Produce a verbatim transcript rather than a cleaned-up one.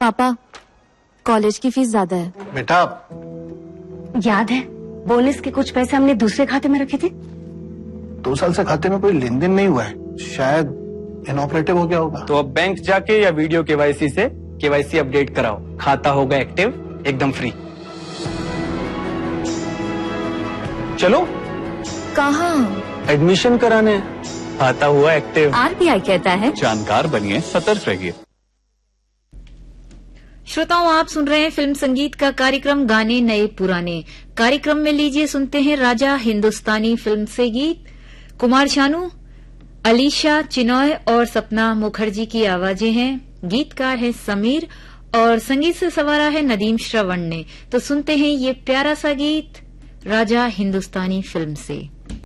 पापा, कॉलेज की फीस ज्यादा है। बेटा, याद है बोनस के कुछ पैसे हमने दूसरे खाते में रखे थे? दो साल से खाते में कोई लेन देन नहीं हुआ है, शायद इनऑपरेटिव हो गया होगा। तो अब बैंक जाके या वीडियो केवाईसी से केवाईसी अपडेट कराओ, खाता होगा एक्टिव एकदम फ्री। चलो। कहाँ? एडमिशन कराने। खाता हुआ एक्टिव। आरबीआई कहता है जानकार बनिए, सतर्क रहिए। श्रोताओं, आप सुन रहे हैं फिल्म संगीत का कार्यक्रम गाने नए पुराने। कार्यक्रम में लीजिए सुनते हैं राजा हिंदुस्तानी फिल्म से गीत। कुमार शानू, अलीशा चिनॉय और सपना मुखर्जी की आवाजें हैं। गीतकार है समीर और संगीत से सवारा है नदीम श्रवण ने। तो सुनते हैं ये प्यारा सा गीत राजा हिंदुस्तानी फिल्म से।